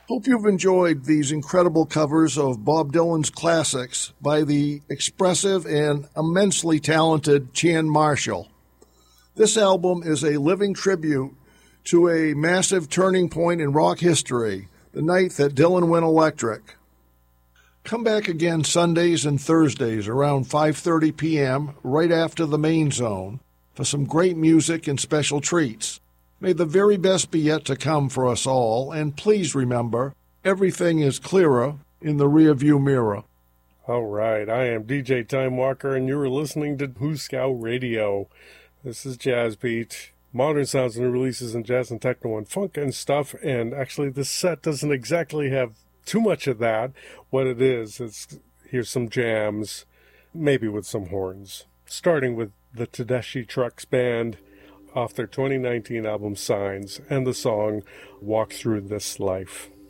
Hope you've enjoyed these incredible covers of Bob Dylan's classics by the expressive and immensely talented Chan Marshall. This album is a living tribute to a massive turning point in rock history, the night that Dylan went electric. Come back again Sundays and Thursdays around 5:30 p.m. right after the Main Zone for some great music and special treats. May the very best be yet to come for us all, and please remember, everything is clearer in the rearview mirror. All right, I am DJ Time Walker, and you're listening to Hooskow Radio. This is Jazz Beat, modern sounds and releases in jazz and techno and funk and stuff, and actually this set doesn't exactly have too much of that. What it is here's some jams, maybe with some horns, starting with the Tedeschi Trucks Band off their 2019 album Signs, and the song Walk Through This Life.